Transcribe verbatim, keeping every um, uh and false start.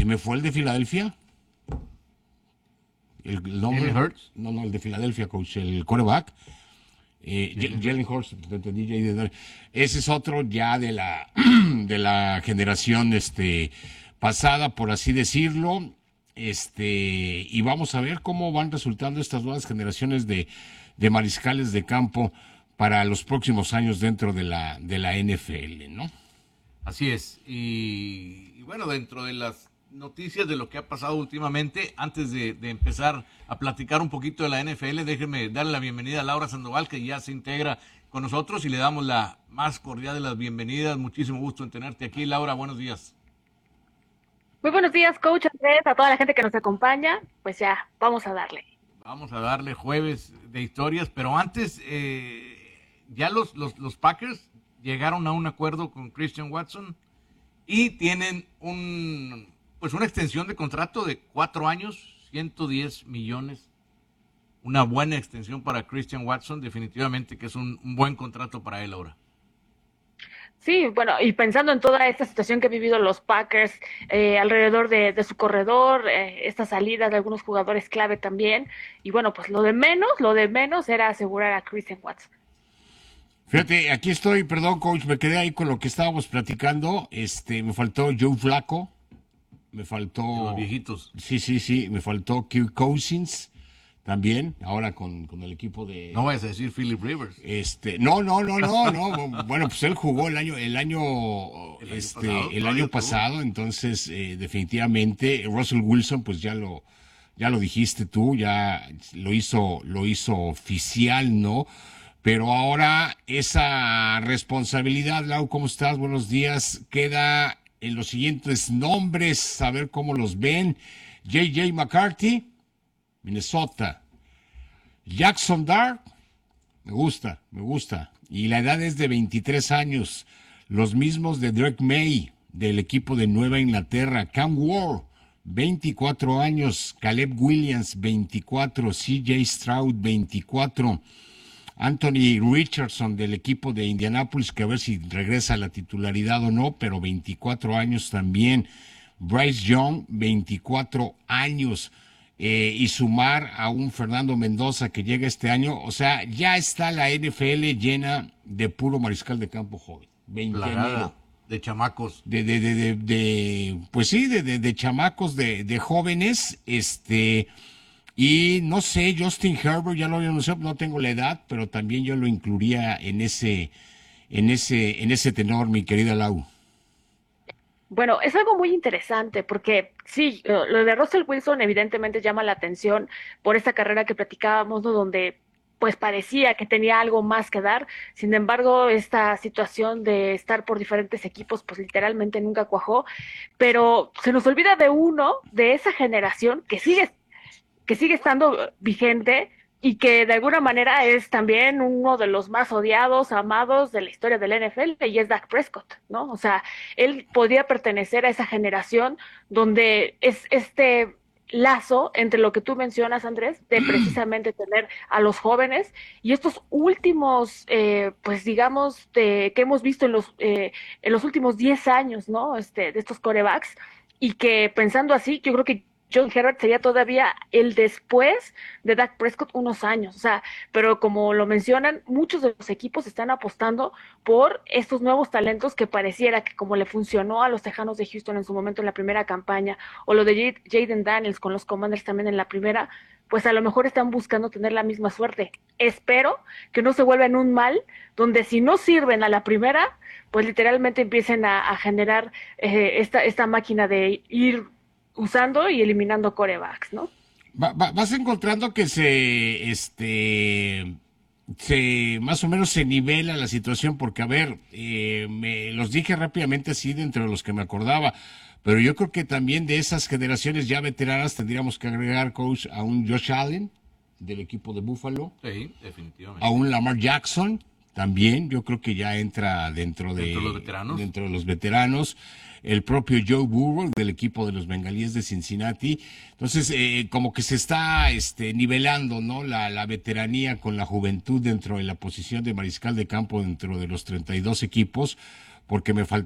Se me fue el de Filadelfia. El, el nombre, ¿Jalen Hurts? No, no, el de Filadelfia, coach, el quarterback. Eh, Jalen Hurts, te entendí, Jalen. Ese es otro ya de la de la generación este pasada, por así decirlo. Este, y vamos a ver cómo van resultando estas nuevas generaciones de, de mariscales de campo para los próximos años dentro de la de la N F L, ¿no? Así es. Y, y bueno, dentro de las noticias de lo que ha pasado últimamente, antes de, de empezar a platicar un poquito de la N F L, déjenme darle la bienvenida a Laura Sandoval, que ya se integra con nosotros, y le damos la más cordial de las bienvenidas. Muchísimo gusto en tenerte aquí, Laura. Buenos días. Muy buenos días, coach Andrés, a toda la gente que nos acompaña. Pues ya, vamos a darle. Vamos a darle jueves de historias, pero antes, eh, ya los, los, los Packers llegaron a un acuerdo con Christian Watson y tienen un, pues una extensión de contrato de cuatro años, ciento diez millones. Una buena extensión para Christian Watson, definitivamente que es un, un buen contrato para él ahora. Sí, bueno, y pensando en toda esta situación que han vivido los Packers eh, alrededor de, de su corredor, eh, esta salida de algunos jugadores clave también, y bueno, pues lo de menos, lo de menos era asegurar a Christian Watson. Fíjate, aquí estoy, perdón, coach, me quedé ahí con lo que estábamos platicando. Este, me faltó Joe Flacco, me faltó... Los viejitos. Sí, sí, sí, me faltó Kirk Cousins también, ahora con, con el equipo de... No vayas a decir Philip Rivers. Este, no, no, no, no, no. Bueno, pues él jugó el año, el año, El año este, pasado, el todavía año pasado, entonces eh, definitivamente Russell Wilson, pues ya lo, ya lo dijiste tú, ya lo hizo, lo hizo oficial, ¿no? Pero ahora esa responsabilidad, Lau, ¿cómo estás? Buenos días. Queda en los siguientes nombres, a ver cómo los ven. J J McCarthy, Minnesota. Jackson Dart, me gusta, me gusta. Y la edad es de veintitrés años. Los mismos de Drake May, del equipo de Nueva Inglaterra. Cam Ward, veinticuatro años. Caleb Williams, veinticuatro. C J Stroud, veinticuatro. Anthony Richardson, del equipo de Indianapolis, que a ver si regresa a la titularidad o no, pero veinticuatro años también. Bryce Young, veinticuatro años. Eh, y sumar a un Fernando Mendoza que llega este año, o sea, ya está la N F L llena de puro mariscal de campo joven, Plagada de chamacos. de, de, de, de, de pues sí, de, de, de chamacos, de, de jóvenes, este, y no sé, Justin Herbert, ya lo había anunciado, no tengo la edad, pero también yo lo incluiría en ese, en ese, en ese tenor, mi querida Lau. Bueno, es algo muy interesante porque sí, eh, lo de Russell Wilson evidentemente llama la atención por esta carrera que platicábamos, ¿no? Donde pues parecía que tenía algo más que dar. Sin embargo, esta situación de estar por diferentes equipos, pues literalmente nunca cuajó. Pero se nos olvida de uno de esa generación que sigue, que sigue estando vigente y que de alguna manera es también uno de los más odiados, amados de la historia del N F L, y es Dak Prescott, ¿no? O sea, él podía pertenecer a esa generación donde es este lazo entre lo que tú mencionas, Andrés, de precisamente tener a los jóvenes y estos últimos, eh, pues digamos, de, que hemos visto en los, eh, en los últimos diez años, ¿no? Este, de estos corebacks, y que pensando así, yo creo que John Herbert sería todavía el después de Dak Prescott unos años, o sea, pero como lo mencionan, muchos de los equipos están apostando por estos nuevos talentos que pareciera que como le funcionó a los Tejanos de Houston en su momento en la primera campaña, o lo de Jaden Daniels con los Commanders también en la primera, pues a lo mejor están buscando tener la misma suerte. Espero que no se vuelvan un mal, donde si no sirven a la primera, pues literalmente empiecen a, a generar eh, esta, esta máquina de ir usando y eliminando corebacks, ¿no? Va, va, vas encontrando que se, este, se, más o menos se nivela la situación, porque, a ver, eh, me los dije rápidamente así de entre los que me acordaba, pero yo creo que también de esas generaciones ya veteranas tendríamos que agregar, coach, a un Josh Allen, del equipo de Buffalo. Sí, definitivamente. A un Lamar Jackson, también, yo creo que ya entra dentro de, ¿Dentro de los veteranos? Dentro de los veteranos. El propio Joe Burrow del equipo de los Bengalíes de Cincinnati. Entonces, eh, como que se está este, nivelando, ¿no? La, la veteranía con la juventud dentro de la posición de mariscal de campo dentro de los treinta y dos equipos, porque me falta